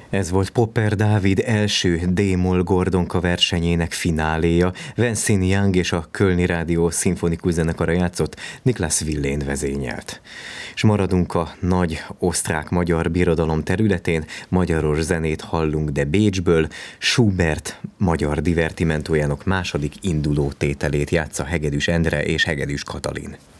Ez volt Popper Dávid első D-moll Gordonka versenyének fináléja. Vensine Young és a Kölni Rádió szimfonikus zenekara játszott, Niklas Willén vezényelt. És maradunk a nagy osztrák-magyar birodalom területén, magyaros zenét hallunk, de Bécsből Schubert magyar divertimentójának második induló tételét játsza Hegedűs Endre és Hegedűs Katalin.